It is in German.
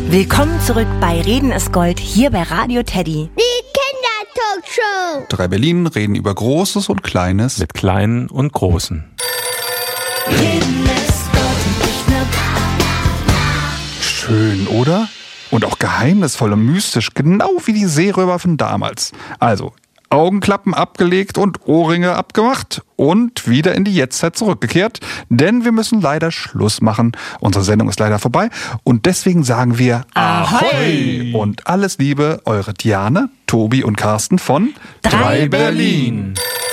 Willkommen zurück bei Reden ist Gold, hier bei Radio Teddy. Die Kindertalkshow. 3 Berlin reden über Großes und Kleines. Mit Kleinen und Großen. Reden ist Gold und nicht nur Schön, oder? Und auch geheimnisvoll und mystisch, genau wie die Seerömer von damals. Also, Augenklappen abgelegt und Ohrringe abgemacht und wieder in die Jetztzeit zurückgekehrt, denn wir müssen leider Schluss machen. Unsere Sendung ist leider vorbei und deswegen sagen wir Ahoi! Und alles Liebe, eure Diane, Tobi und Carsten von 3 Berlin.